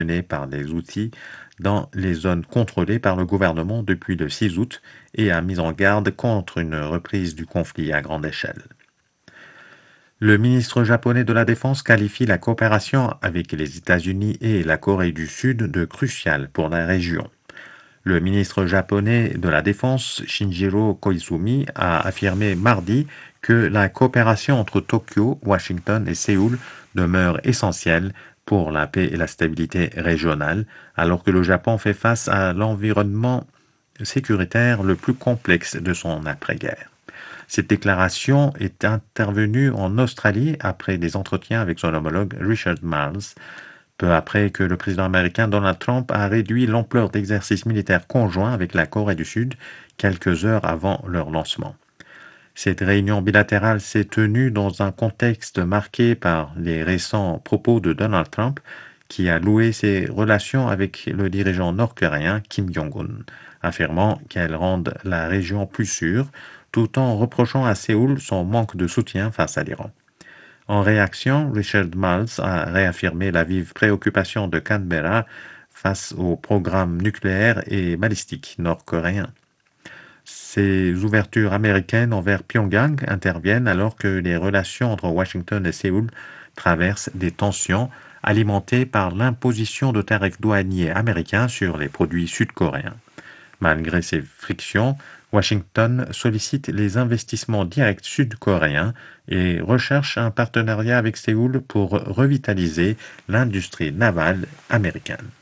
menée par des outils dans les zones contrôlées par le gouvernement depuis le 6 août et a mis en garde contre une reprise du conflit à grande échelle. Le ministre japonais de la Défense qualifie la coopération avec les États-Unis et la Corée du Sud de cruciale pour la région. Le ministre japonais de la Défense, Shinjiro Koizumi, a affirmé mardi que la coopération entre Tokyo, Washington et Séoul demeure essentielle pour la paix et la stabilité régionale, alors que le Japon fait face à l'environnement sécuritaire le plus complexe de son après-guerre. Cette déclaration est intervenue en Australie après des entretiens avec son homologue Richard Marles, peu après que le président américain Donald Trump a réduit l'ampleur d'exercices militaires conjoints avec la Corée du Sud quelques heures avant leur lancement. Cette réunion bilatérale s'est tenue dans un contexte marqué par les récents propos de Donald Trump, qui a loué ses relations avec le dirigeant nord-coréen Kim Jong-un, affirmant qu'elles rendent la région plus sûre, tout en reprochant à Séoul son manque de soutien face à l'Iran. En réaction, Richard Marles a réaffirmé la vive préoccupation de Canberra face au programme nucléaire et balistique nord-coréen. Ces ouvertures américaines envers Pyongyang interviennent alors que les relations entre Washington et Séoul traversent des tensions alimentées par l'imposition de tarifs douaniers américains sur les produits sud-coréens. Malgré ces frictions, Washington sollicite les investissements directs sud-coréens et recherche un partenariat avec Séoul pour revitaliser l'industrie navale américaine.